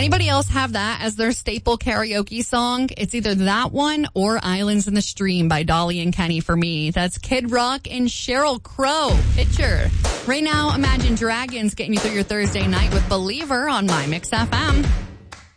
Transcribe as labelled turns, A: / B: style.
A: Anybody else have that as their staple karaoke song? It's either that one or Islands in the Stream by Dolly and Kenny for me. That's Kid Rock and Sheryl Crow. Picture. Right now, Imagine Dragons getting you through your Thursday night with Believer on My Mix FM.